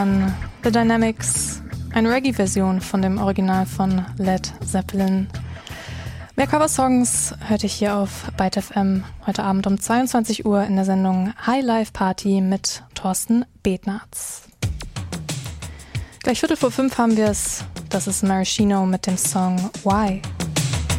The Dynamics, eine Reggae-Version von dem Original von Led Zeppelin. Mehr Coversongs hörte ich hier auf Byte FM heute Abend um 22 Uhr in der Sendung High Life Party mit Thorsten Betnarz. Gleich 4:45 haben wir es. Das ist Maraschino mit dem Song Why.